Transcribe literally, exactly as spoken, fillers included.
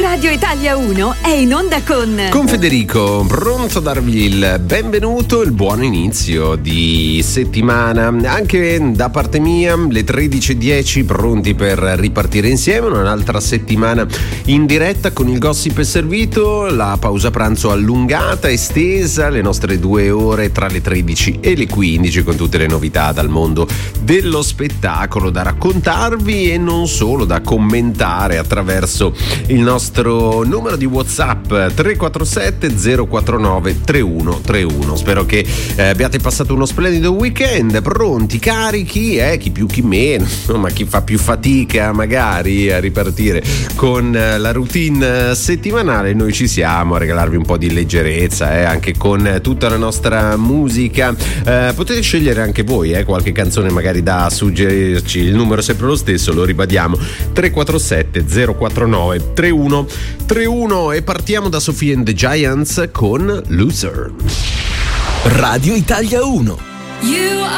Radio Italia uno è in onda con Con Federico, pronto a darvi il benvenuto, il buon inizio di settimana. Anche da parte mia, le tredici e dieci, pronti per ripartire insieme. Un'altra settimana in diretta con il gossip è servito, la pausa pranzo allungata, estesa, le nostre due ore tra le tredici e le quindici con tutte le novità dal mondo dello spettacolo da raccontarvi e non solo, da commentare attraverso il nostro numero di WhatsApp tre quattro sette zero quattro nove tre uno tre uno. Spero che eh, abbiate passato uno splendido weekend, pronti, carichi, eh, chi più chi meno, insomma chi fa più fatica magari a ripartire con eh, la routine settimanale. Noi ci siamo a regalarvi un po' di leggerezza, eh, anche con eh, tutta la nostra musica. Eh, potete scegliere anche voi eh, qualche canzone magari da suggerirci, il numero è sempre lo stesso, lo ribadiamo, tre quattro sette zero quattro nove tre uno tre uno, e partiamo da Sophie and the Giants con Loser. Radio Italia uno. You